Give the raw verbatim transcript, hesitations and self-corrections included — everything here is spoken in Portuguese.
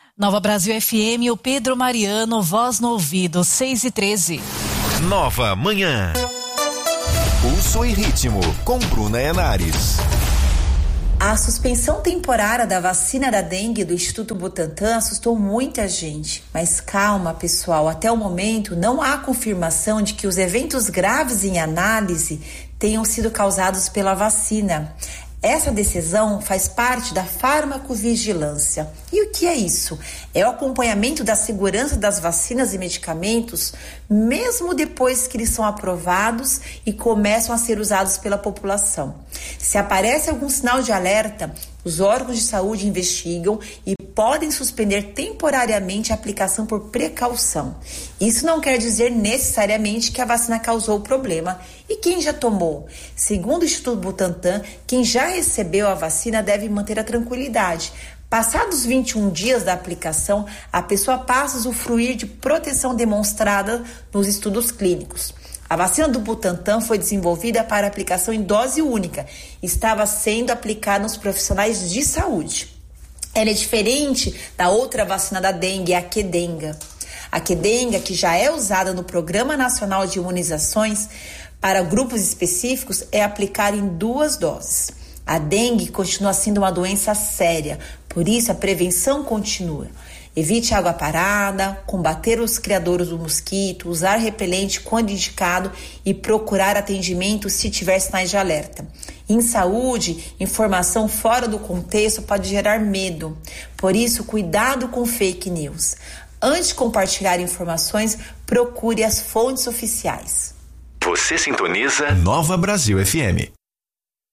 Nova Brasil F M, o Pedro Mariano, voz no ouvido, seis e treze. Nova Manhã. Pulso e ritmo, com Bruna Henares. A suspensão temporária da vacina da dengue do Instituto Butantan assustou muita gente. Mas calma, pessoal, até o momento não há confirmação de que os eventos graves em análise tenham sido causados pela vacina. Essa decisão faz parte da farmacovigilância. E o que é isso? É o acompanhamento da segurança das vacinas e medicamentos, mesmo depois que eles são aprovados e começam a ser usados pela população. Se aparece algum sinal de alerta, os órgãos de saúde investigam e podem suspender temporariamente a aplicação por precaução. Isso não quer dizer necessariamente que a vacina causou o problema. E quem já tomou? Segundo o Instituto Butantan, quem já recebeu a vacina deve manter a tranquilidade. Passados vinte e um dias da aplicação, a pessoa passa a usufruir de proteção demonstrada nos estudos clínicos. A vacina do Butantan foi desenvolvida para aplicação em dose única e estava sendo aplicada nos profissionais de saúde. Ela é diferente da outra vacina da dengue, a Qdenga. A Qdenga, que já é usada no Programa Nacional de Imunizações para grupos específicos, é aplicada em duas doses. A dengue continua sendo uma doença séria, por isso a prevenção continua. Evite água parada, combater os criadores do mosquito, usar repelente quando indicado e procurar atendimento se tiver sinais de alerta. Em saúde, informação fora do contexto pode gerar medo. Por isso, cuidado com fake news. Antes de compartilhar informações, procure as fontes oficiais. Você sintoniza Nova Brasil F M.